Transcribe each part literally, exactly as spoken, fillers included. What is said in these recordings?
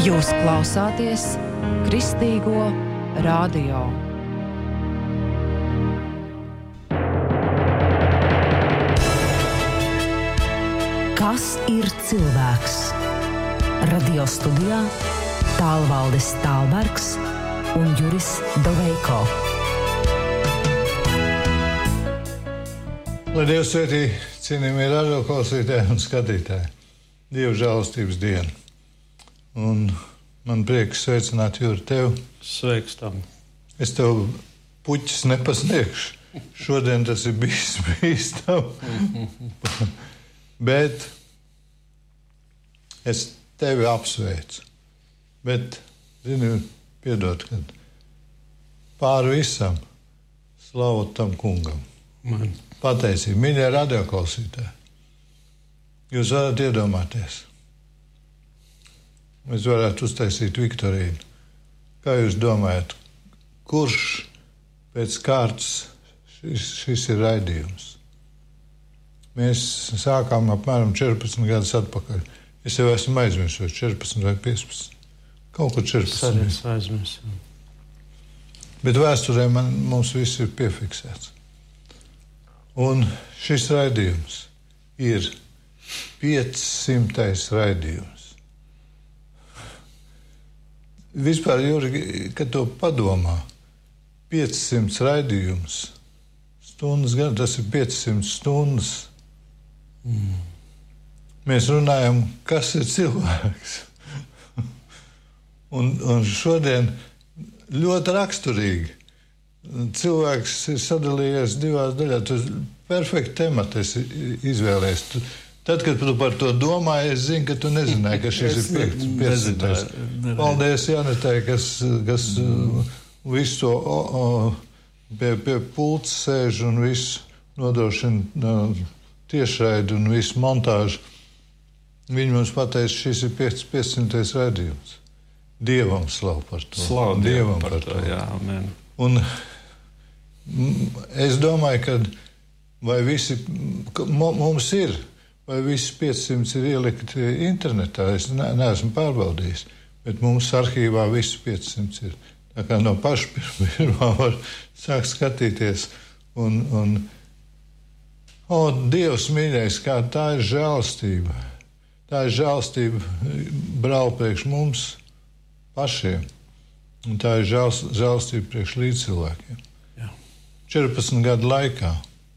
Jūs klausāties Kristīgo radio. Kas ir cilvēks? Radio studijā Tālvaldis Tālbergs un Juris Doveiko. Lai Dievs svētī cienījamie radioklausītāji un skatītāji. Dieva žēlastības diena. Un man prieks sveicināt Juri tev. Sveiks tam. Es tev puķis nepasniegšu. Šodien tas ir bijis bīstam. Bet es tevi apsveicu. Bet, zini, piedod, kad pāri visam slavu tam kungam. Man. Pateicību, mīļie radioklausītāji. Jūs varat iedomāties. Mēs varētu uztaisīt viktorīnu. Kā jūs domājat, kurš pēc kārtas šis, šis ir raidījums? Mēs sākām apmēram četrpadsmit gadus atpakaļ. Es jau esmu aizmirsis, četrpadsmit vai piecpadsmit. Kaut kur četrpadsmit. Es aizmirsu. Bet vēsturē man, mums viss ir piefiksēts. Un šis raidījums ir piecsimtais raidījums. Vispār, Juri, kad to padomā, piecsimt raidījums, stundas gan, tas ir piecsimt stundas. Mm. Mēs runājam, kas ir cilvēks. un, un šodien ļoti raksturīgi. Cilvēks ir sadalījies divās daļās. Tu perfekti tematu esi izvēlējies. Tu, tad, kad tu par to domāji, es zinu, ka tu nezināji, ka šis ir piecsimtais. Paldies Janetai, kas, kas visu to o, o, pie, pie pults sēž un visu nodrošina tiešraidi un visu montāžu. Viņi mums pateica, šis ir piecsimtais raidījums. Dievam slavu par to. Slavu Dievam par, par to, to. Jā, amen. Un es domāju, ka vai visi, mums ir, vai visi piecsimt ir ielikti internetā, es ne, neesmu pārbaudījis, bet mums arhīvā visi piecsimt ir. Tā kā no paša pirmā var sākt skatīties. Un, un o, Dievs mīļais, kā tā ir žēlastība. Tā ir žēlastība brāl priekš mums pašiem. Un tā ir žēl, žēlastība priekš līdzcilvēkiem. Jā. četrpadsmit gadu laikā,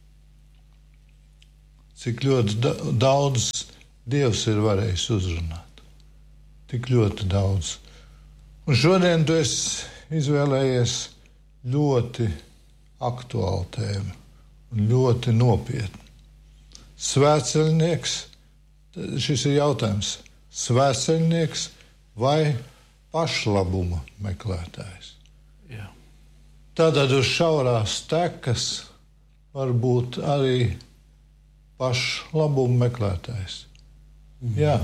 cik ļoti da, daudz Dievs ir varējis uzrunāt. Tik ļoti daudz. Un šodien tu esi izvēlējies ļoti aktuālu tēmu un ļoti nopietnu. Svētceļnieks, šis ir jautājums, svētceļnieks vai pašlabuma meklētājs. Jā. Tātad uz šaurās tekas var būt arī pašlabuma meklētājs. Mm. Jā.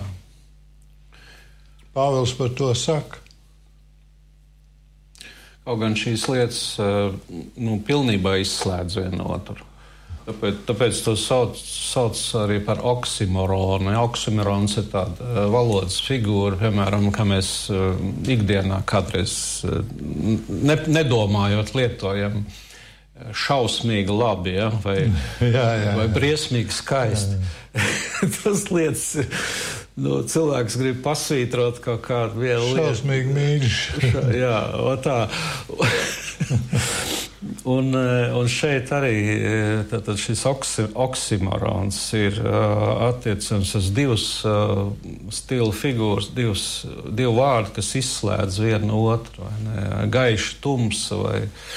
Pāvils par to saka. Kaut gan šīs lietas nu, pilnībā izslēdz vienu otru. Tāpēc, tāpēc to sauc, sauc arī par oksimoronu. Oksimorons ir tāda uh, valodas figūra, piemēram, kā mēs uh, ikdienā kādreiz uh, ne, nedomājot lietojam šausmīgi labi, ja? vai, jā, jā, vai briesmīgi skaisti. Tas lietas, nu, cilvēks grib pasvītrot kaut kādu vienu lietu. Šausmīgi mīļš. Jā, o tā. Un, un šeit arī tātad šis oksimorons ir uh, attiecams uz divus uh, stilu figūras, divus, divu vārdu, kas izslēdz vienu otru. Gaiši, tumsa vai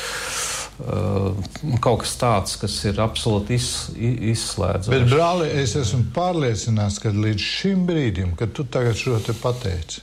uh, kaut kas tāds, kas ir absolūti iz, izslēdzošs. Bet, brāli, es esmu pārliecināts, ka līdz šim brīdim, kad tu tagad šo te pateici,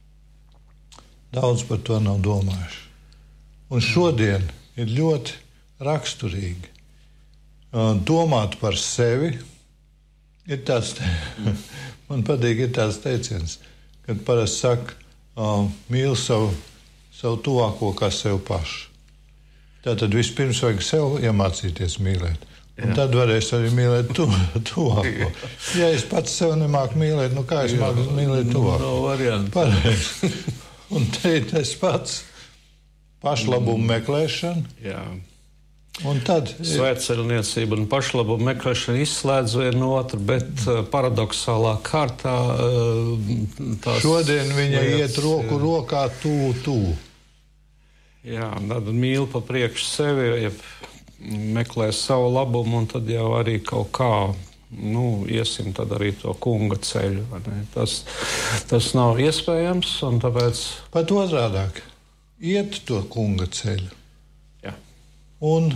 daudz par to nav domājuši. Un šodien ir ļoti raksturīgi uh, domāt par sevi. Ir tāds, te... man patīk, ir tāds teiciens, kad parasti saka, uh, mīl savu, savu tuvāko kā sev pašu. Tātad vispirms vajag sev iemācīties mīlēt. Un tad varēs arī mīlēt tu, tuvāko. Ja es pats sev nemāku mīlēt, nu kā es Jā. māku mīlēt tuvāko? No variantu. Pareizi. Un te ir tas pats pašlabumu meklēšana. Jā. Un tad Svētceļniecība un pašlabumu meklēšana izslēdz vienu otru, bet uh, paradoxālā kārtā uh, tās šodien viņa lietas, iet roku jā. rokā tuvu, tuvu. Jā, tad mīl pa priekšu sevi, ja meklē savu labumu, un tad jau arī kaut kā, nu, iesim tad arī to kunga ceļu. Vai ne? Tas, tas nav iespējams, un tāpēc... Pat otrādāk, iet to kunga ceļu. Jā. Un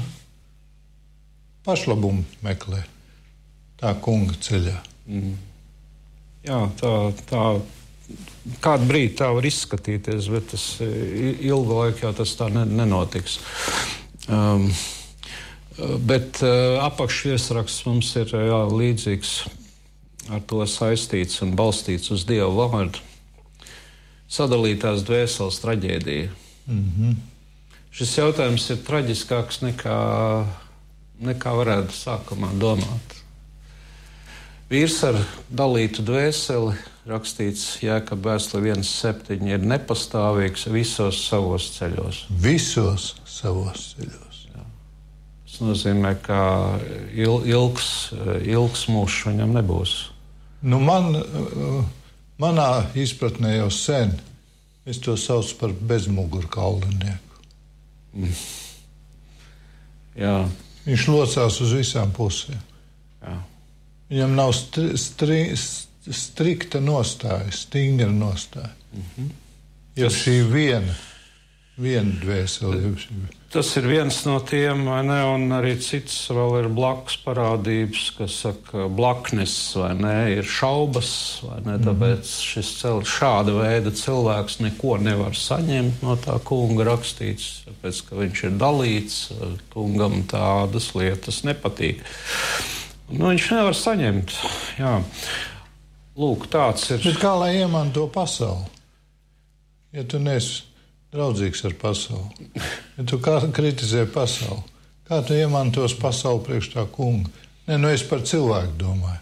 pašlabumu meklē tā kunga ceļā. Mm. Jā, tā, tā, kādu brīdi tā var izskatīties, bet tas ilgu laiku jau tas tā ne, nenotiks. Um, bet uh, apakšviesraksts mums ir jā, līdzīgs, ar to saistīts un balstīts uz Dieva vārdu. Sadalītās dvēseles traģēdija. Mm-hmm. Šis jautājums ir traģiskāks nekā, nekā varētu sākumā domāt. Vīrs ar dalītu dvēseli, rakstīts Jēkaba vēstulē viens septiņi, ir nepastāvīgs visos savos ceļos. Visos savos ceļos. Jā. Tas nozīmē, ka il, ilgs, ilgs mūžs viņam nebūs. Nu man, manā izpratnē jau sen, es to saucu par bezmugurkaulinieku. Mm. Jā. Viņš locās uz visām pusēm. Jā. Viņam nav stri, stri, strikta nostāja, stingra nostāja. Mm-hmm. Ja tas... šī viena, viena dvēsele. Tas ir viens no tiem, vai ne, un arī cits vēl ir blakus parādības, kas saka, blaknes, vai ne, ir šaubas, vai ne, mm-hmm. tāpēc šis cel, šāda veida cilvēks neko nevar saņemt no tā kunga rakstīts, tāpēc, ka viņš ir dalīts, kungam tādas lietas nepatīk. Nu, viņš nevar saņemt, jā. Lūk, tāds ir. Bet kā lai iemanto pasauli? Ja tu neesi draudzīgs ar pasauli, ja tu kritizē pasauli, kā tu iemantos pasauli priekš tā kunga? Nē, nu es par cilvēku domāju.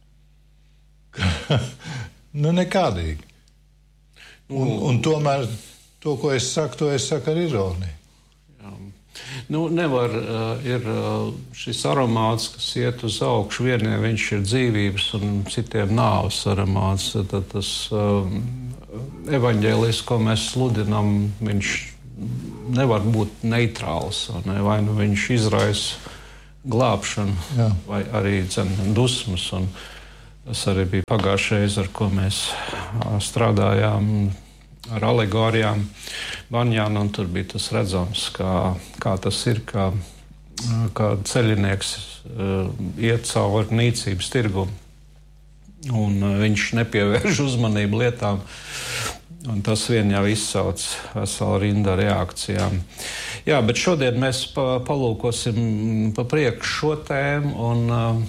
Nu, nekādīgi. Un, un tomēr to, ko es saku, to es saku ar ironiju. Jā. Nu, nevar, uh, ir uh, šis aromāts, kas iet uz augšu, vieniem viņš ir dzīvības un citiem nāves aromāts. Tad tas uh, evaņģēlijs, ko mēs sludinām, viņš nevar būt neitrāls. Ne? Vai nu viņš izraisa glābšanu, Jā. vai arī dzen, dusmas. Un tas arī bija pagājušais, ar ko mēs uh, strādājām ar alegorijām Banjāna, un tur bija tas redzams, kā, kā tas ir, kā, kā ceļinieks uh, iet cauri nīcības tirgumu, un uh, viņš nepievērš uzmanību lietām, un tas vien jau izsauc veselu rindu reakcijām. Jā, bet šodien mēs pa, palūkosim pa priekšu šo tēmu, un uh,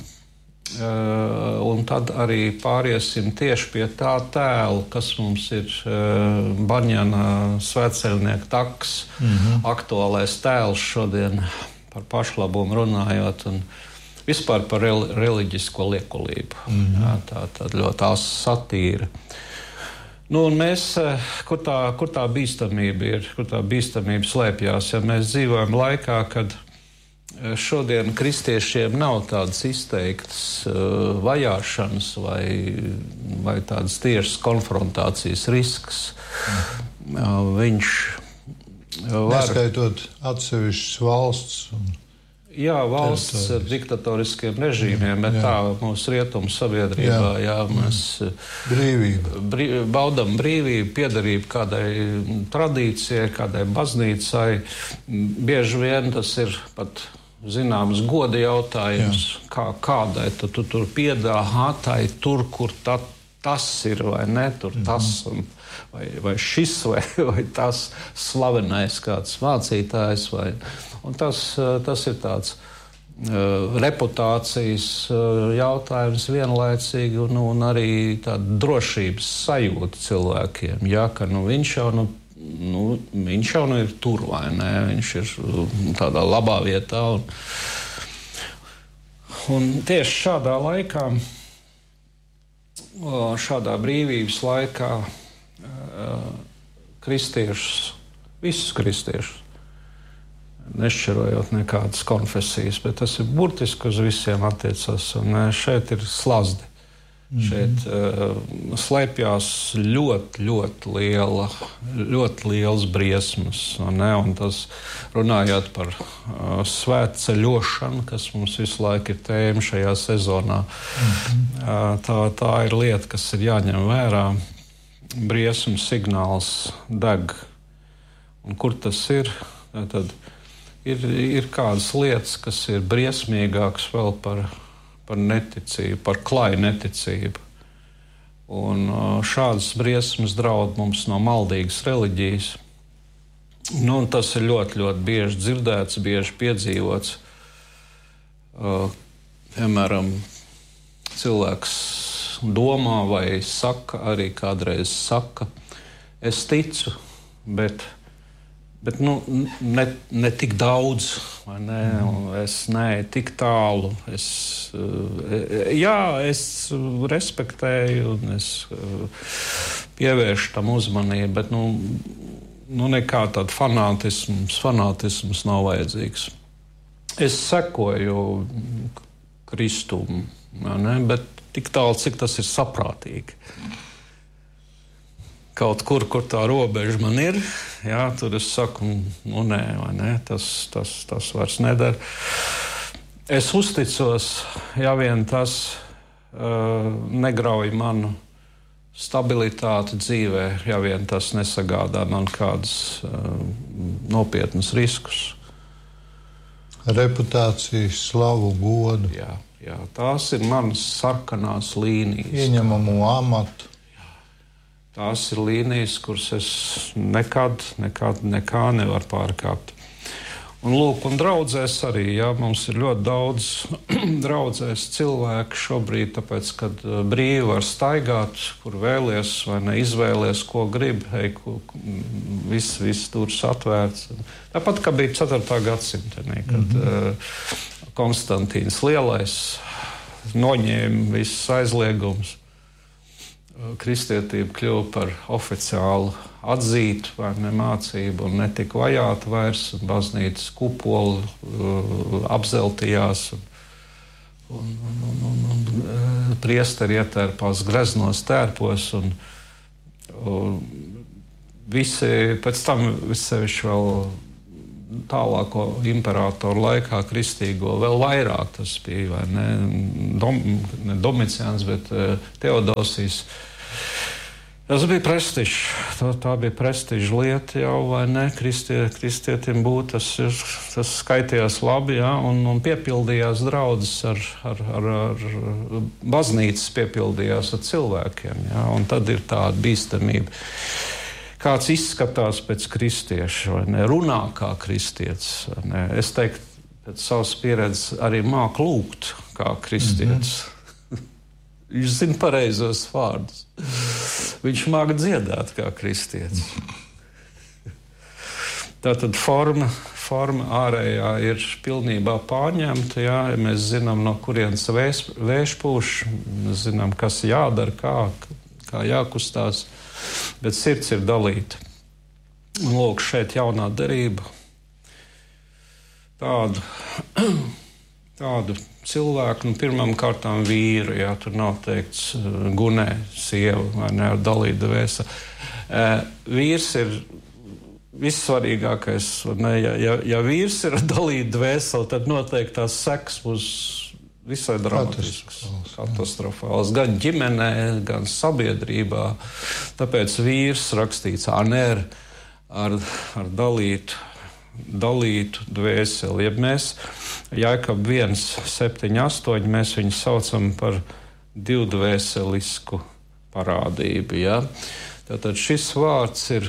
Uh, un tad arī pāriesim tieši pie tā tēla, kas mums ir uh, Banjana svētceļnieka taks, mm-hmm. aktuālais tēls šodien par pašlabumu runājot un vispār par rel reliģisko liekulību. Mm-hmm. Jā, tā, tā ļoti asa satīra. Nu, un mēs, kur tā, kur tā bīstamība ir, kur tā bīstamība slēpjās, ja mēs dzīvojam laikā, kad šodien kristiešiem nav tādas izteiktas uh, vajāšanas vai, vai tādas tiešas konfrontācijas risks. Mm. Uh, viņš var... Neskaitot atsevišķas valsts. Un... Jā, valsts ar diktatoriskiem režīmiem, bet jā. Tā mūsu rietumu sabiedrībā, jā, jā mēs brīvība. Brī, baudam brīvību, piederību kādai tradīcijai, kādai baznīcai. Bieži vien tas ir pat zināms goda jautājums, jā. kā, kādai tu, tu tur piedāvā, tā ir tur, kur ta, tas ir, vai ne, tur mm-hmm. tas, un, vai, vai šis, vai, vai tas slavenais kāds mācītājs, vai, un tas, tas ir tāds uh, reputācijas uh, jautājums vienlaicīgi, un, un arī tāda drošības sajūta cilvēkiem, ja, ka nu, viņš jau, nu, Nu, viņš jau nu ir tur, vai ne? Viņš ir tādā labā vietā. Un, Un tieši šādā laikā, šādā brīvības laikā, kristiešus, visus kristiešus, nešķirojot nekādas konfesijas, bet tas ir burtiski uz visiem attiecas. Un šeit ir slazdi. Mm-hmm. Šeit uh, slēpjās ļoti, ļoti liela, ļoti liels briesmas. Ne? Un tas, runājot par uh, svētceļošanu, kas mums visu laiku ir tēma šajā sezonā, mm-hmm. uh, tā, tā ir lieta, kas ir jāņem vērā. Briesmu signāls deg. Un kur tas ir? Tad ir, ir kādas lietas, kas ir briesmīgākas vēl par par neticību, par klaju neticību. Un šādas briesmas draud mums no maldīgas reliģijas. Nu, un tas ir ļoti, ļoti bieži dzirdēts, bieži piedzīvots. Uh, piemēram, cilvēks domā vai saka, arī kādreiz saka, es ticu, bet Bet nu, ne, ne tik daudz, vai ne? Es neeju tik tālu. Es, jā, es respektēju un es pievēršu tam uzmanību, bet nu, nu nekā tāda fanātisms, fanātisms nav vajadzīgs. Es sekoju Kristum, ne? Bet tik tālu, cik tas ir saprātīgi. Kaut kur, kur tā robeža man ir, jā, tur es saku, nu nē, vai ne, tas, tas, tas vairs nedara. Es uzticos, ja vien tas uh, negrauj manu stabilitāti dzīvē, ja vien tas nesagādā man kādus uh, nopietnus riskus. Reputāciju, slavu, godu. Jā, jā, tās ir manas sarkanās līnijas. Ieņemamu amatu. Tās ir līnijas, kuras es nekad, nekad, nekā nevaru pārkāpt. Un lūk, un draudzēs arī, jā, mums ir ļoti daudz draudzēs cilvēku šobrīd, tāpēc, kad brīvi var staigāt, kur vēlies vai neizvēlies, ko grib, hei, ko, viss, viss durvis atvērts. Tāpat, kā bija ceturtā gadsimtenī, kad mm-hmm. uh, Konstantīns Lielais noņēma visus aizliegumus. Kristietība kļuva par oficiālu atzītu vai ne mācību un netika vajāta vairs, un baznīcas kupoli uh, apzeltījās, un, un, un, un, un, un priesteri ietērpās greznos tērpos, un, un visi pēc tam visevišķi vēl tālāko imperatoru laikā kristīgo vēl vairāk tas bija, vai ne, Dom, ne Domiciāns, bet uh, Teodosijs. Tas bija prestižs, tā, tā bija prestiža lieta jau, vai ne, Kristie, kristietim būt, tas, tas skaitījās labi, jā, un, un piepildījās draudzes ar, ar, ar, ar baznīcas piepildījās ar cilvēkiem, jā, un tad ir tāda bīstamība. Kāds izskatās pēc kristieša, vai ne, runā kā kristietis, vai ne. Es teiktu, pēc savas pieredzes arī māk lūgt kā kristietis. Mm-hmm. Viņš zina pareizos vārdus. Viņš māk dziedāt kā kristietis. Tātad forma, forma ārējā ir pilnībā pārņemta, jā, ja mēs zinām, no kurienes vējš pūš, mēs zinām, kas jādara, kā, kā jākustās. Bet sirds ir dalīta. Un lūk, šeit jaunā derība. Tādu, tādu cilvēku, nu, pirmām kārtām vīru, jā, tur nav teikts gunē, sieva, vai ne, ar dalītu dvēseli. E, vīrs ir vissvarīgākais, ne, ja, ja, ja vīrs ir ar dalītu dvēseli, tad noteikti tās sekas būs visai dramatisks, katastrofāls, gan ģimenē, gan sabiedrībā. Tāpēc vīrs rakstīts aner ar, ar dalītu, dalītu dvēseli. Ja mēs Jākab viens, septiņi, astoņi, mēs viņu saucam par divdvēselisku parādību. Ja? Tātad šis vārds ir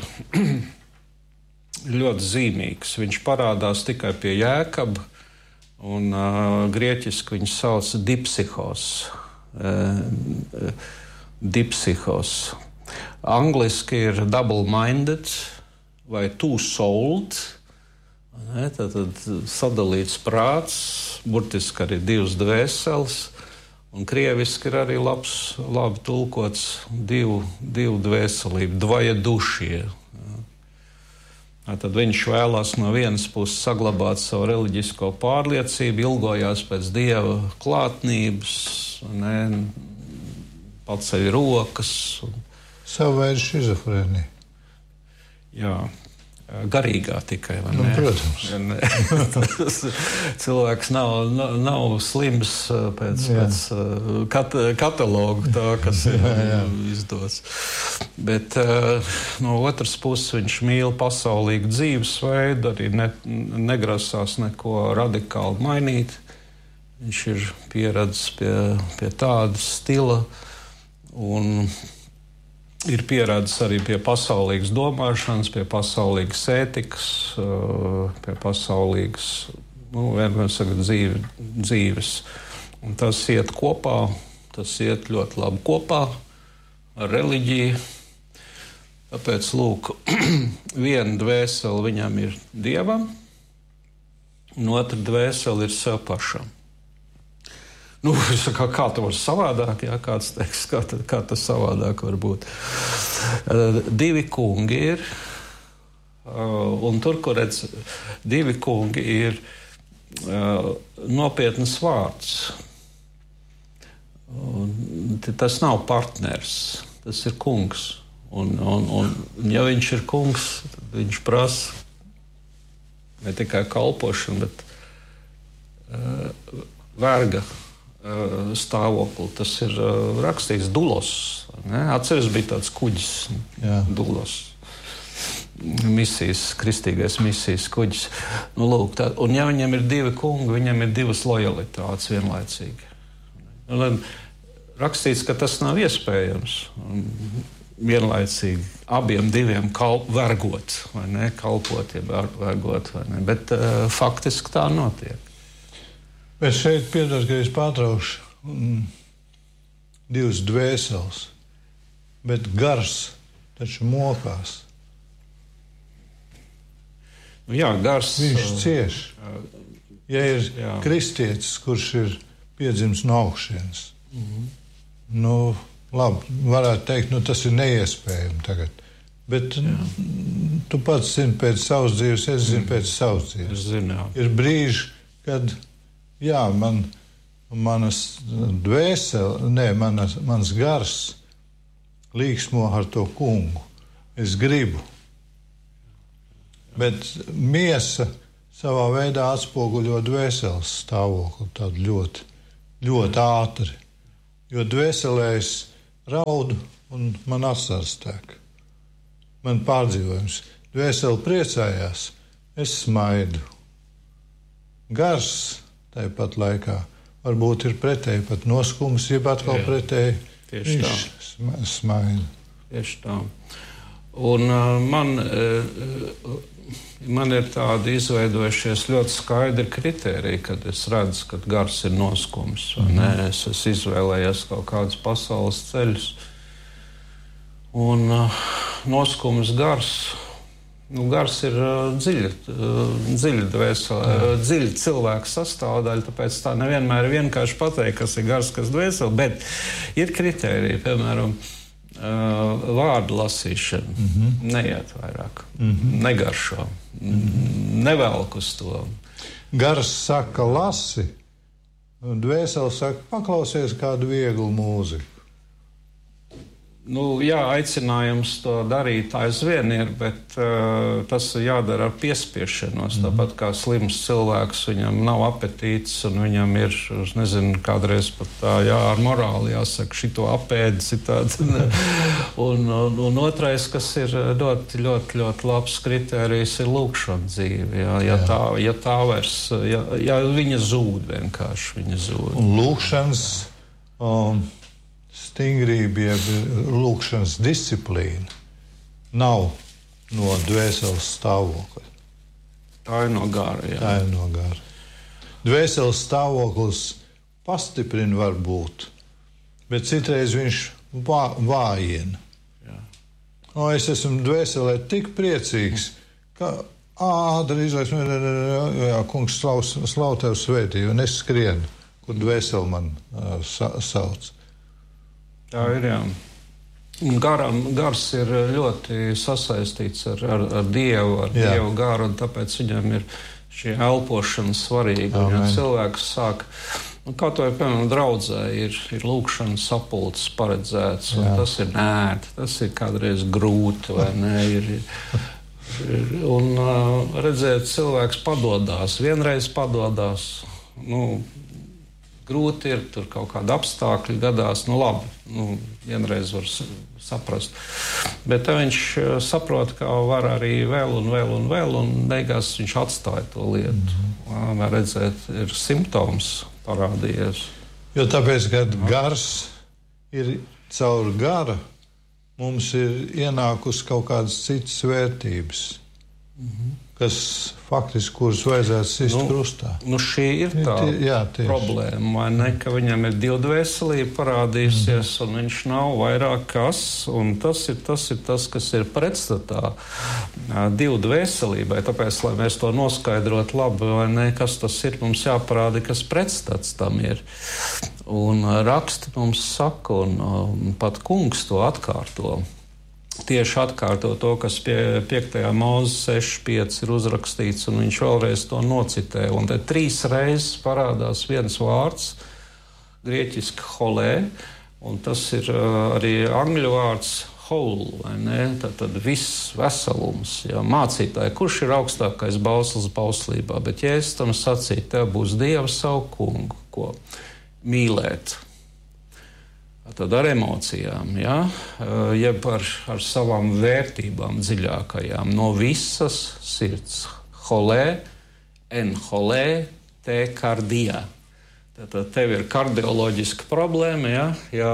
ļoti zīmīgs. Viņš parādās tikai pie Jākaba. Un uh, grieķiski viņu sauc dipsihos. Uh, dipsihos. Angliski ir double-minded vai two-souled. Ne, tātad sadalīts prāts, burtiski arī divas dvēseles, un krieviski ir arī labs, labi tulkots divu, divu dvēselību, dvaja dušie. Tad viņš vēlās no vienas puses saglabāt savu reliģisko pārliecību, ilgojās pēc Dieva klātnības, ne, paceļ rokas. Un... Savu veidu šizofrēnija. Jā, garīgā tikai, vai nu, ne? Protams. Cilvēks nav, nav, nav slims pēc, pēc kat, katalogu tā, kas ir jā, jā. izdots. Bet no otras puses viņš mīl pasaulīgu dzīvesveidu, arī ne, negrasās neko radikāli mainīt. Viņš ir pieredzis pie, pie tāda stila un ir pieredzis arī pie pasaulīgas domāšanas, pie pasaulīgas ētikas, pie pasaulīgas, nu, vienmēr saka, dzīve, dzīves. Un tas iet kopā, tas iet ļoti labi kopā ar reliģiju. Tāpēc, lūk, viena dvēsele viņam ir Dievam, un otra dvēsele ir sev pašam. Nu, kā, kā tas var savādāk, jā, kāds teiks, kā, kā tas savādāk var būt. Uh, divi kungi ir, uh, un tur, kur redz, divi kungi ir uh, nopietnas vārds. Un, tas nav partners, tas ir kungs. Un, un, un, ja viņš ir kungs, tad viņš prasa ne tikai kalpošanu, bet uh, verga stāvokli. Tas ir uh, rakstīts Dulos. Ne? Atceries, bija tāds kuģis, jā. Dulos. Misijas, kristīgais misijas kuģis. Nu, lūk, tā, un ja viņam ir divi kungi, viņam ir divas lojalitātes vienlaicīgi. Un, rakstīts, ka tas nav iespējams. Un, vienlaicīgi abiem diviem kalp, vergot, vai ne? Kalpot, ja vergot, vai ne? Bet uh, faktiski tā notiek. Bet šeit piedod, ka es pārtraukšu mm, divas dvēseles, bet gars taču mokās. Nu, jā, gars. Viņš cieš. Ja ir jā. kristietis, kurš ir piedzimis no augšienes, mm-hmm. nu, labi, varētu teikt, nu, tas ir neiespējami tagad. Bet jā. Tu pats zini pēc savas dzīves, es zinu mm. pēc savas dzīves. Es zinu, jā. Ir brīži, kad jā, man, manas dvēsele, ne, manas, mans gars līksmo ar to kungu. Es gribu. Bet miesa savā veidā atspoguļo dvēseles stāvokli tādu ļoti, ļoti ātri. Jo dvēselē es raudu un man asaras tek. Man pārdzīvojums. Dvēsele priecājās, es smaidu. Gars tāpat laikā varbūt ir pretēji pat noskums, jeb atkal jā, pretēji viņš smaida. Tieši tā. Un uh, man, uh, man ir tādi izveidojušies ļoti skaidri kritēriji, kad es redzu, ka gars ir noskums. Mm-hmm. Ne? Es esmu izvēlējies kaut kādus pasaules ceļus. Un uh, noskums gars. Nu, gars ir uh, dziļa, uh, dziļa dvēsele, uh, dziļa cilvēka sastāvdaļa, tāpēc tā nevienmēr ir vienkārši pateikt, kas ir gars, kas dvēsele, bet ir kritēriji, piemēram, uh, vārdu lasīšana, mm-hmm. neiet vairāk, mm-hmm. negaršo, mm-hmm. nevelk uz to. Gars saka lasi, un dvēsele saka paklausies kādu vieglu mūziku. Nu, jā, aicinājums to darīt aizvien ir, bet uh, tas ir jādara ar piespiešanos. Mm. Tāpat kā slims cilvēks, viņam nav apetīts un viņam ir, nezinu, kādreiz pat tā, jā, ar morāli jāsaka, šito apēdi citādi. un, un, un otrais, kas ir ļoti, ļoti, ļoti labs kritērijs, ir lūkšana dzīve. Jā, ja, tā, ja tā vairs, ja, ja viņa zūd vienkārši, viņa zūd. Un lūkšanas... Um... stingrība, jeb lūkšanas disciplīna nav no dvēseles stāvokļa. Tā ir no gara, jā. Tā ir no gara. Dvēseles stāvoklis pastiprina varbūt, bet citreiz viņš vā, vājina. Jā. O, es esmu dvēselē tik priecīgs, ka ā, drīzāk, jā, kungs slav, slav tev svētī, un es skrienu, kur dvēseli man uh, sa, sauc. Tā ir, jā. Garam, gars ir ļoti sasaistīts ar, ar, ar Dievu, ar jā. Dievu garu, un tāpēc viņam ir šī elpošana svarīga. Ja cilvēks sāk, nu, kaut vai, piemēram, draudzē ir, ir lūkšana sapulces paredzēts, un jā. Tas ir nērti, tas ir kādreiz grūti, vai ne, ir, ir, un uh, redzēt, cilvēks padodās, vienreiz padodās, nu, grūti ir, tur kaut kāda apstākļi gadās, nu labi, nu, vienreiz var saprast. Bet viņš saprot, ka var arī vēl un vēl un vēl, un beigās viņš atstāja to lietu. Mm-hmm. Var redzēt, ir simptoms parādījies. Jo tāpēc, kad gars ir caur gara, mums ir ienākusi kaut kādas citas vērtības. Mm-hmm. Kas faktiski, kurus vajadzētu sist nu, krustā. Nu šī ir tā jā, problēma, vai ne, ka viņam ir divdvēselība parādījusies, mm. un viņš nav vairāk kas, un tas ir tas, ir tas kas ir pretstatā divdvēselībai. Tāpēc, lai mēs to noskaidrot labi, vai ne, kas tas ir, mums jāparāda, kas pretstats tam ir. Un raksti mums saka, un, un pat kungs to atkārto. Tieši atkārto to, kas pie piektajā mūzes seši pieci ir uzrakstīts, un viņš vēlreiz to nocitē. Un te trīs reizes parādās viens vārds, grieķiski holē, un tas ir uh, arī angļu vārds whole, vai ne? Tad, tad viss veselums. Jā. Mācītāji, kurš ir augstākais bauslis bauslībā? Bet ja es tam sacītu, tev būs Dieva savu kungu, ko mīlēt. Tad ar emocijām, ja? Jeb ar, ar savām vērtībām dziļākajām, no visas sirds. Holē, en holē, te kardijā. Tad tev ir kardioloģiska problēma, ja? Ja,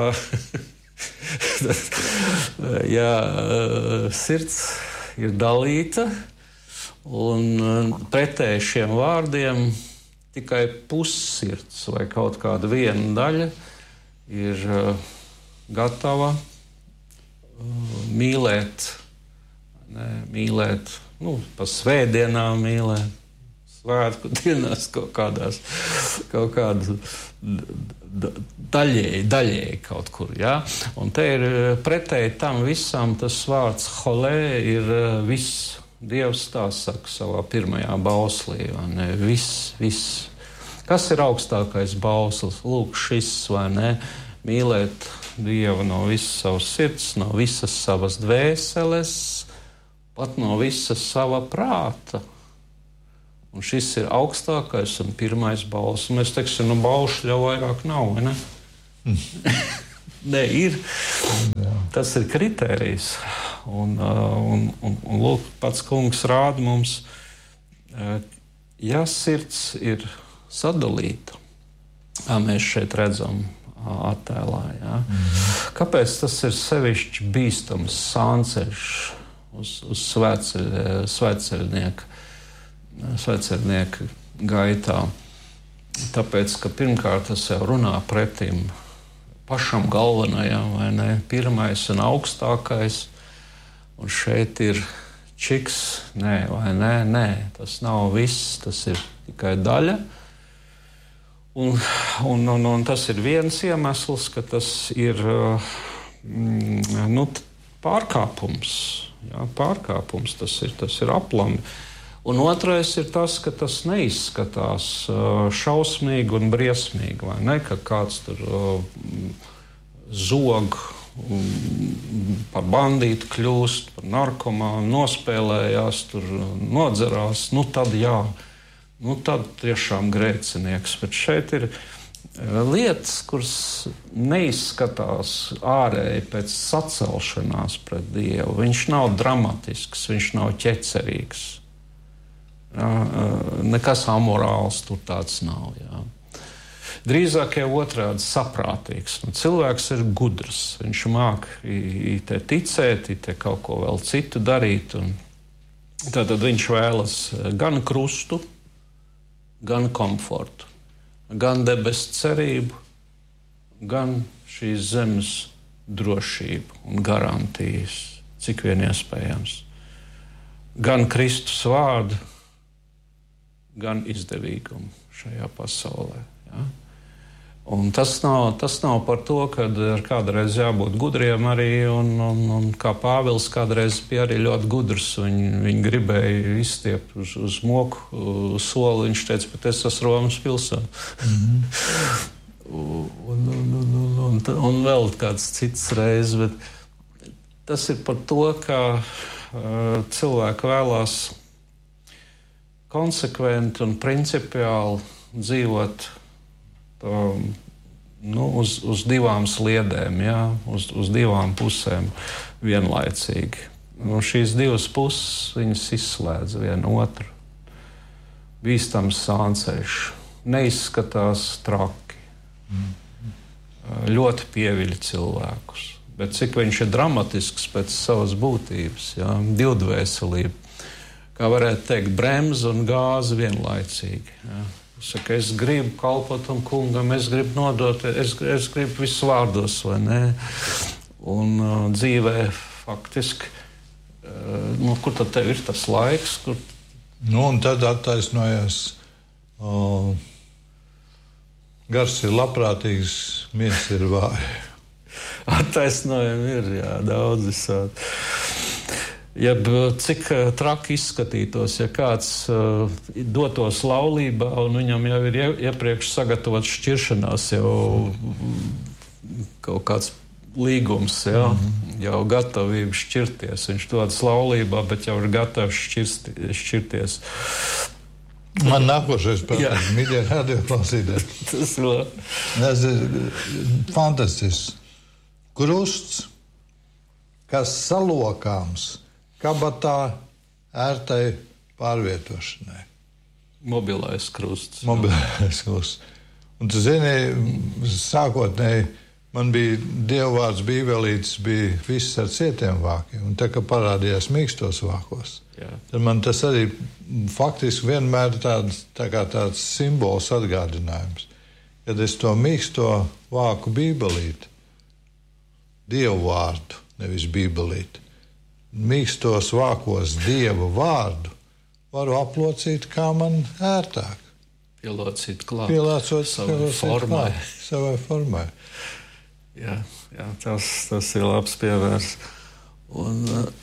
ja sirds ir dalīta, un pretēji šiem vārdiem tikai pussirds vai kaut kāda viena daļa ir uh, gatava uh, mīlēt, ne, mīlēt, nu, pa svētdienām mīlēt, svētku dienās kaut kādās, kaut kādu daļēji, daļēji kaut kur, jā. Un te ir pretēji tam visam tas vārds holē ir uh, viss, Dievs tā saka savā pirmajā bauslī, vai ne, viss, viss. Kas ir augstākais bauslis? Lūk, šis, vai ne? Mīlēt Dievu no visas savas sirds, no visas savas dvēseles, pat no visas sava prāta. Un šis ir augstākais un pirmais bauslis. Mēs teiksim, nu baušļu jau vairāk nav, vai ne? Mm. Nē, ir. Jā. Tas ir kritērijs. Un, un, un, un lūk, pats kungs rāda mums, ja sirds ir sadalīta, kā mēs šeit redzam attēlā. Ja? Mm-hmm. Kāpēc tas ir sevišķi bīstams sānceļš uz, uz svētceļnieka, svētceļnieka gaitā? Tāpēc, ka pirmkārt tas jau runā pretim pašam galvenajam, vai ne? Pirmais un augstākais, un šeit ir čiks, nē, vai nē, nē, tas nav viss, tas ir tikai daļa. Un, un, un, un tas ir viens iemesls, ka tas ir mm, nu, pārkāpums. Jā, pārkāpums tas ir, tas ir aplami. Un otrais ir tas, ka tas neizskatās šausmīgi un briesmīgi, vai ne? Ka kāds tur zog, par bandītu kļūst, par narkomānu, nospēlējās, tur nodzerās, nu tad jā. Nu, tad tiešām grēcinieks. Bet šeit ir lietas, kuras neizskatās ārēji pēc sacelšanās pret Dievu. Viņš nav dramatisks, viņš nav ķecerīgs. Jā, nekas amorāls tur tāds nav. Jā. Drīzāk jau otrādi saprātīgs. Nu, cilvēks ir gudrs. Viņš māk te ticēt, te kaut ko vēl citu darīt. Un tad viņš vēlas gan krustu, gan komfortu, gan debesu cerību, gan šīs zemes drošību un garantijas, cik vien iespējams. gan Kristus vārdu, gan izdevīgumu šajā pasaulē. Ja? Un tas nav, tas nav par to, ka kādreiz jābūt gudriem arī, un, un, un kā Pāvils kādreiz bija arī ļoti gudrs. Viņi, viņi gribēja izstiept uz, uz moku uz soli. Viņš teica, bet es esmu Romas pilsēta. Mm-hmm. un, un, un, un, un, un vēl kāds cits reizes. Bet tas ir par to, ka uh, cilvēki vēlās konsekventi un principiāli dzīvot Um, nu, uz, uz divām sliedēm, ja? uz, uz divām pusēm vienlaicīgi. Un šīs divas puses viņas izslēdz vienu otru. Bīstams sānceļš, neizskatās traki, mm. ļoti pieviļ cilvēkus. Bet cik viņš ir dramatisks pēc savas būtības, ja? Divdvēselība, kā varētu teikt, bremza un gāze vienlaicīgi. Ja? Saka, es gribu kalpot tam kungam, es gribu nodot, es, es gribu visus vārdos, vai ne? Un uh, dzīvē faktiski, uh, nu, kur tad tev ir tas laiks? Kur... Nu, un tad attaisnojas, uh, gars ir labprātīgs, miers ir vāja. Attaisnojumi ir, jā, daudz visādi. Jeb cik traki izskatītos, ja kāds uh, dotos laulībā un viņam jau ir iepriekš sagatavots šķiršanās, jau kaut kāds līgums, ja, mm-hmm. jau gatavība šķirties. Viņš dodas laulībā, bet jau ir gatavs šķirsti, šķirties. Man nākošais patīk, mīļie radioklausītāji. Tas ir... Tas ir fantastisks. Krusts, kas salokāms kabatā ērtai pārvietošanai. Mobilais krusts. Mobilais krusts. Un tu zini, sākotnēji man bija dievvvārds bībelītis, bija viss ar cietiem vākiem. Un tā kā parādījās mīkstos vākos, jā. Tad man tas arī faktiski vienmēr tāds, tā kā tāds simbols atgādinājums. Kad es to mīksto vāku bībelīti, dievvvārdu, nevis bībelīti, mīkstos vākos dievu vārdu varu aplocīt, kā man ērtāk. Pielocīt klāt. Pielācot savai formai. Klāt, savai formai. Jā, jā tas, tas ir labs piemērs. Un,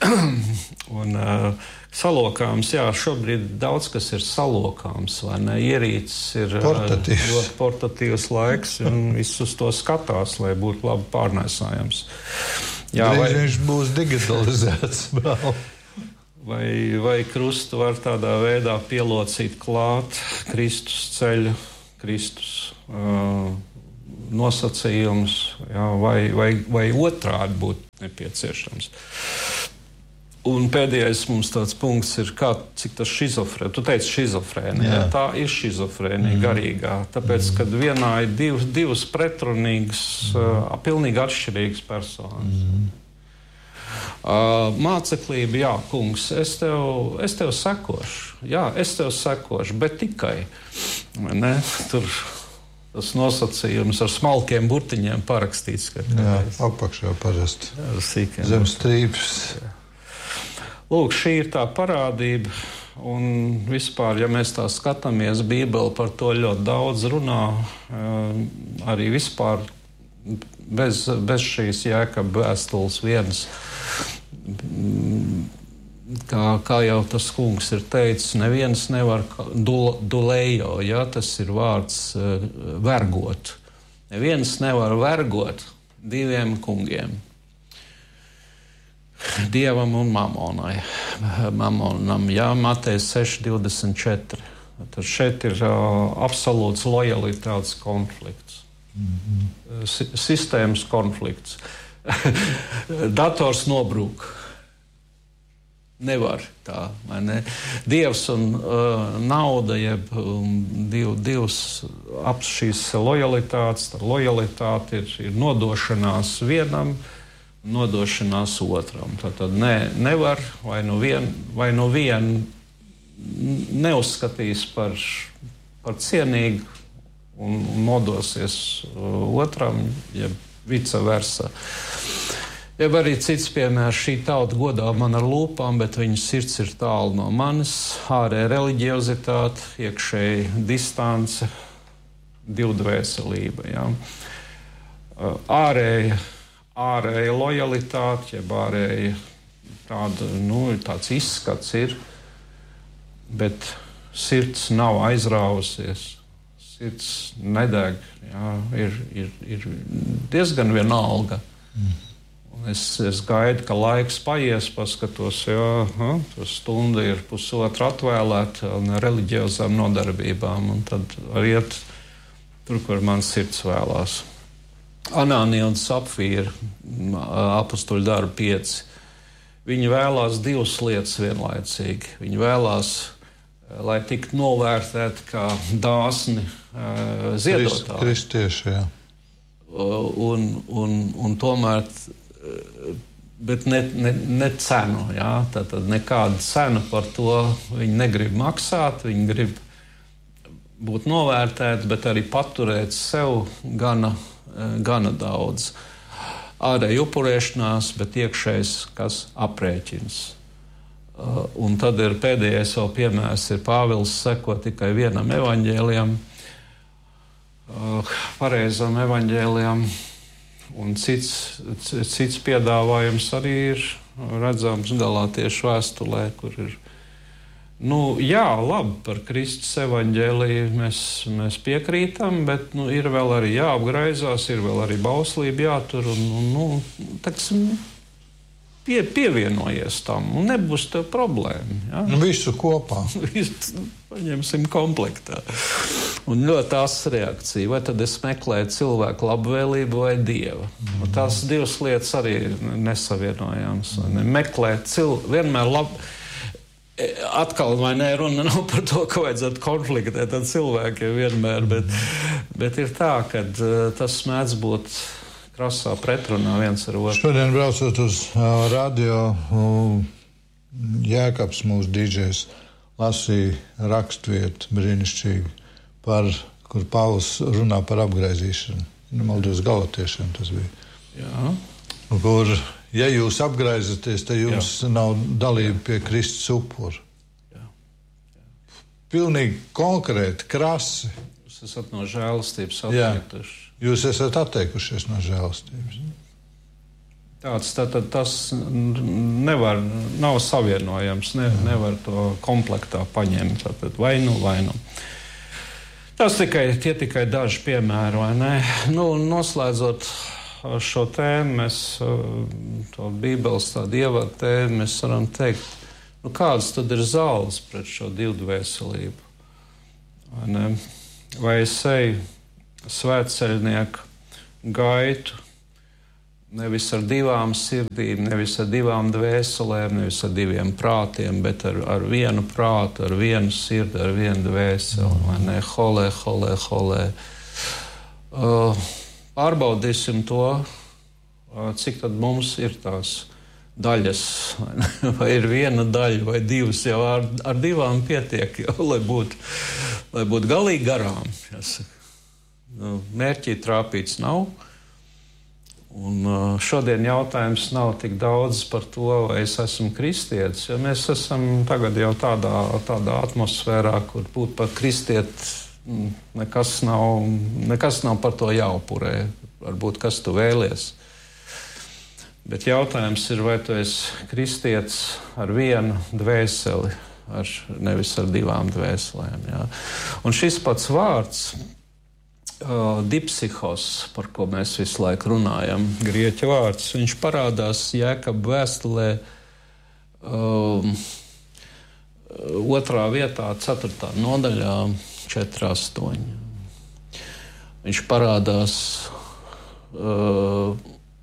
un salokāms, jā, šobrīd daudz kas ir salokāms, vai ne? Ierīces ir portatīvs. ļoti portatīvs laiks, un viss uz to skatās, lai būtu labi pārnēsājams. Jā, vai vai, viņš būs digitalizēts vēl? Vai, vai krustu var tādā veidā pielocīt klāt Kristus ceļu, Kristus uh, nosacījumus, jā, vai, vai, vai otrādi būtu nepieciešams. Un pēdējais mums tāds punkts ir, kā, cik tas šizofrēnija. Tu teici šizofrēnija. Tā ir šizofrēnija mm. garīgā. Tāpēc, kad vienā ir div, divas pretrunīgas, mm. uh, pilnīgi atšķirīgas personas. Mm. Uh, māceklība, jā, kungs, es tev, es tev sekošu. Jā, es tev sekošu, bet tikai. Ne? Tur tas nosacījums ar smalkiem burtiņiem parakstīts. Jā, apakšā parasti. Jā, zem strīpes. Lūk, šī ir tā parādība, un vispār, ja mēs tā skatāmies, Bībele par to ļoti daudz runā, arī vispār bez, bez šīs Jēkaba vēstules vienas. Kā, kā jau tas kungs ir teicis, neviens nevar dulējo, ja, tas ir vārds vergot. Neviens nevar vergot diviem kungiem. Dievam un mamonai. Mamonam, jā, Matejs seši divdesmit četri. Tad šeit ir uh, absolūts lojalitātes konflikts. Mm-hmm. S- sistēmas konflikts. Dators nobrūk. Nevar tā, vai ne? Dievs un uh, nauda, jeb um, div, divas ap šīs lojalitātes. Tā lojalitāte ir, ir nodošanās vienam, nodošanās otram. Tātad ne, nevar vai nu vienu vai nu vien neuzskatīs par, par cienīgu un nodosies otram, ja vice versa. Ja arī cits piemērs, šī tauta godā man ar lūpām, bet viņas sirds ir tālu no manis, ārēja reliģiozitāte, iekšēja distance, divdvēselība. Ja? Ārēja, ārēja lojalitāte, jeb ārēja tāda, nu, tāds izskats ir, bet sirds nav aizrāvusies, sirds nedeg, ja? ir, ir, ir diezgan vienalga. Mm. Es, es gaidu, ka laiks paies, paskatos, jā, ha, stunda ir pusotra atvēlēta reliģiozām nodarbībām, un tad var iet tur, kur man sirds vēlās. Anānija un Sapfīra, apustuļu darbi pieci. Viņi vēlās divas lietas vienlaicīgi. Viņi vēlās, lai tiktu novērtēti kā dāsni uh, ziedotāji. Kristieši, jā. Un, un, un tomēr bet ne, ne, ne cenu, jā, tātad nekādu cenu par to viņi negrib maksāt, viņi grib būt novērtēti, bet arī paturēt sev gana, gana daudz. Ārēji upurēšanās, bet iekšējs, kas aprēķins. Un tad ir pēdējais vēl piemērs, ir Pāvils seko tikai vienam evaņģēlijam, pareizam evaņģēlijam. Un cits, cits piedāvājums arī ir redzams Galātiešu vēstulē, kur ir, nu, jā, labi, par Kristus evaņģēliju mēs, mēs piekrītam, bet, nu, ir vēl arī jāapgraizās, ir vēl arī bauslība jātur, un, un nu, teksim, pie, pievienojies tam, un nebūs tev problēma. Ja? Nu, visu kopā. Visu paņemsim komplektā. Un ļoti asa reakcija. Vai tad es meklēju cilvēku labvēlību vai Dieva? Mm. Un tās divas lietas arī nesavienojāmas. Ne? Meklēt cilvēku, vienmēr labi. Atkal vai ne, runa nav par to, ka vajadzētu konfliktēt ar cilvēkiem vienmēr, bet, bet ir tā, ka tas mēdz būt krasā pretrunā viens ar otru. Šodien braucot uz uh, radio, uh, Jēkabs mūsu dīdžejs lasīja rakstvietu brīnišķīgi, par, kur Pāvils runā par apgraizīšanu. Nemaldos Galatiešiem tas bija. Jā. Kur, ja jūs apgraizaties, tad jums Jā. Nav dalība pie Kristus upura. Jā. Jā. Pilnīgi konkrēti, krasi. Jūs esat no žēlastības atteikuši. Jūs esat atteikušies no žēlastības. Tāds, tātad tas nevar, nav savienojams, ne, nevar to komplektā paņemt. Tātad vai nu, vai nu. Tas tikai, tie tikai daži piemēri, vai ne? Nu, noslēdzot šo tēmu, mēs, to Bībeles tādu ievadu tēmu, mēs varam teikt, nu, kādas tad ir zāles pret šo divdvēselību? Vai ne? Vai es eju svētceļnieku gaitu, nevis ar divām sirdīm, nevis ar divām dvēselēm, nevis ar diviem prātiem, bet ar, ar vienu prātu, ar vienu sirdi, ar vienu dvēseli, vai ne? Holē, holē, holē. Uh, pārbaudīsim to, uh, cik tad mums ir tās daļas, vai, vai ir viena daļa, vai divas, jau ar, ar divām pietiek, jau, lai būtu, lai būtu galīgi garām. Jāsaka. Nu, mērķī trāpīts nav. Un šodien jautājums nav tik daudz par to, vai es esmu kristietis, jo mēs esam tagad jau tādā, tādā atmosfērā, kur būt par kristieti nekas nav, nekas nav par to jāupurē. Varbūt kas tu vēlies. Bet jautājums ir, vai tu esi kristietis ar vienu dvēseli, ar, nevis ar divām dvēselēm. Jā. Un šis pats vārds, Uh, dipsihos, par ko mēs visu laiku runājam, grieķu vārds, viņš parādās Jēkaba vēstulē um, otrā vietā, ceturtā nodaļā, četri astoņi. Viņš parādās uh,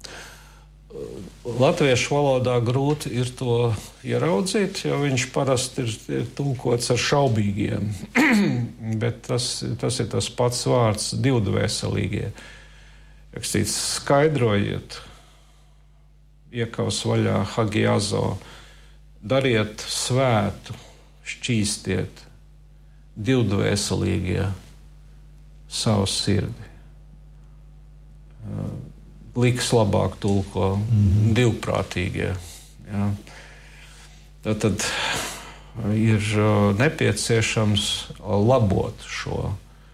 latviešu valodā grūti ir to ieraudzīt, jo viņš parasti ir, ir tulkots ar šaubīgiem. Bet tas, tas ir tas pats vārds divdvēselīgie. Rakstīts, skaidrojiet, iekaus vaļā hagiazo, dariet svētu, šķīstiet, divdvēselīgie savu sirdi. liks labāk tulko mm-hmm. divprātīgie. Ja. Tad, tad ir nepieciešams labot šo.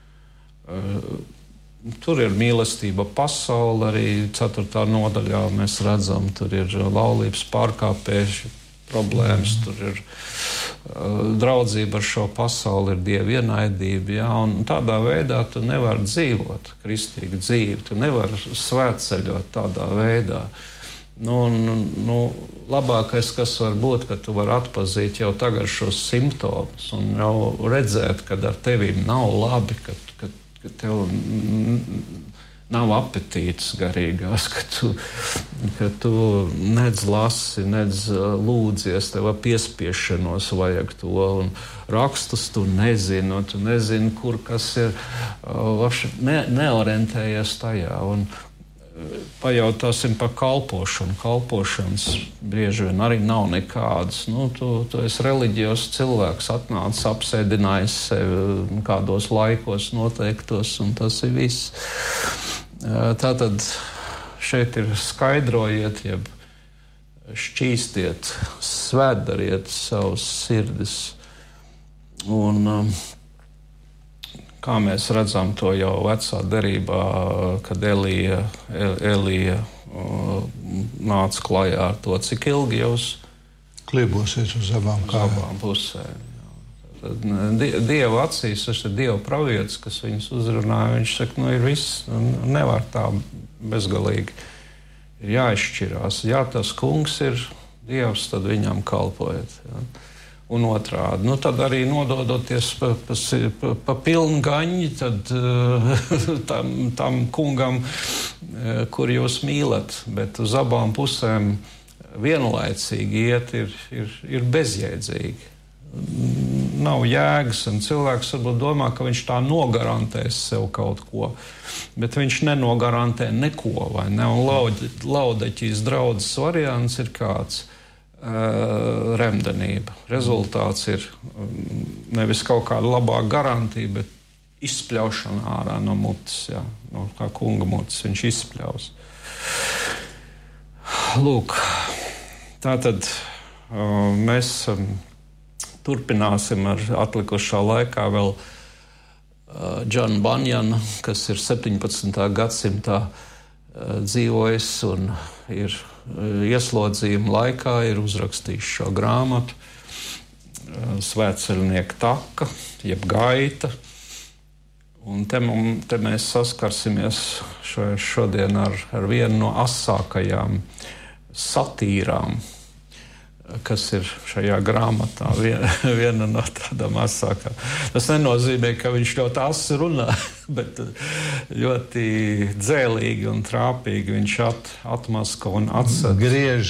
Tur ir mīlestība pasaule, arī ceturtā nodaļā mēs redzam, tur ir laulības pārkāpējuši problēmas, mm. tur ir uh, draudzība ar šo pasauli, ir dieva ienaidība, ja, un tādā veidā tu nevari dzīvot kristīgu dzīvi, tu nevari svētceļot tādā veidā. Nu, nu, nu, labākais, kas var būt, ka tu vari atpazīt jau tagad šos simptomus un jau redzēt, kad ar tevīm nav labi, ka, ka, ka tev nav apetītes garīgās, ka tu, ka tu nedz lasi, nedz lūdzies, tev piespiešanos vajag to, un rakstus tu nezini, un tu nezini, kur kas ir, ne, neorientējies tajā, un pajautāsim par kalpošanu. Kalpošanas bieži vien arī nav nekādas. Nu, tu, tu esi reliģijos cilvēks, atnācis, apsēdinājis sevi kādos laikos noteiktos, un tas ir viss. Tātad šeit ir skaidrojiet, jeb šķīstiet, svētdariet savus sirdis. Un kā mēs redzam to jau vecā derībā, kad Elija, Elija nāca klajā ar to, cik ilgi jūs kliebosiet uz abām kājām pusēm. Tad Dieva acīs, tas ir Dieva pravietis, kas viņus uzrunāja. Viņš saka, nu ir viss, nevar tā bezgalīgi. Ir jāizšķirās. Ja tas kungs ir Dievs, tad viņam kalpojiet. Ja. Un otrādi. Nu, tad arī nododoties pa, pa, pa, pa pilnu gaņu tad, tam, tam kungam, kur jūs mīlat. Bet uz abām pusēm vienlaicīgi iet ir, ir, ir bezjēdzīgi. Nav jēgas, un cilvēks varbūt domā, ka viņš tā nogarantēs sev kaut ko, bet viņš nenogarantē neko, vai ne? Un Laudeķijas draudzes variants ir kāds uh, remdenība. Rezultāts ir um, nevis kaut kāda labāka garantija, bet izspļaušana ārā no mutes, jā, no kā kunga mutes viņš izspļaus. Lūk, tātad uh, mēs um, turpināsim ar atlikušā laikā vēl uh, Džanu Banjanu, kas ir septiņpadsmitā gadsimtā uh, dzīvojis un ir uh, ieslodzījuma laikā, ir uzrakstījis šo grāmatu uh, Svētceļnieka taka, jeb gaita. Un te, mums, te mēs saskarsimies šo, šodien ar, ar vienu no asākajām satīrām, kas ir šajā grāmatā, viena, viena no tādām asākām. Tas nenozīmē, ka viņš ļoti asi runā, bet ļoti dzēlīgi un trāpīgi viņš at, atmasko un atsaka. Griež